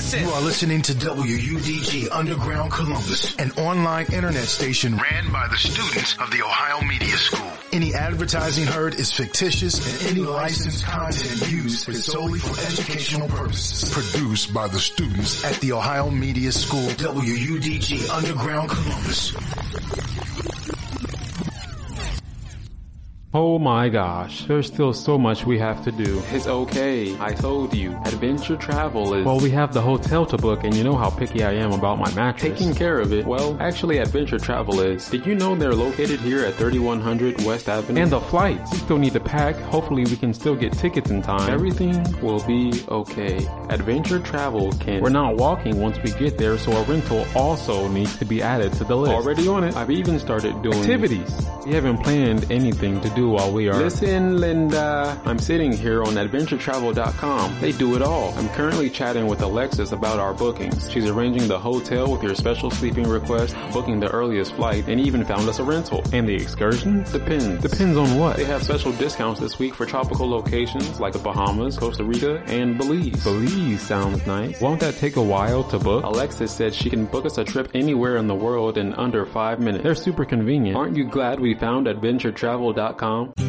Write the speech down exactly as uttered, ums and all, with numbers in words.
Listen. You are listening to W U D G Underground Columbus, an online internet station ran by the students of the Ohio Media School. Any advertising heard is fictitious, and any licensed content used is solely for educational purposes. Produced by the students at the Ohio Media School, W U D G Underground Columbus. Oh my gosh, there's still so much we have to do. It's okay, I told you. Adventure Travel is... Well, we have the hotel to book, and you know how picky I am about my mattress. Taking care of it, well, actually Adventure Travel is. Did you know they're located here at thirty-one hundred West Avenue? And the flights, we still need to pack. Hopefully we can still get tickets in time. Everything will be okay. Adventure Travel can... We're not walking once we get there, so a rental also needs to be added to the list. Already on it. I've even started doing... activities. We haven't planned anything to do while we are... Listen, Linda, I'm sitting here on adventure travel dot com. They do it all. I'm currently chatting with Alexis about our bookings. She's arranging the hotel with your special sleeping request, booking the earliest flight, and even found us a rental. And the excursion? Depends. Depends on what? They have special discounts this week for tropical locations like the Bahamas, Costa Rica, and Belize. Belize sounds nice. Won't that take a while to book? Alexis said she can book us a trip anywhere in the world in under five minutes. They're super convenient. Aren't you glad we found adventure travel dot com?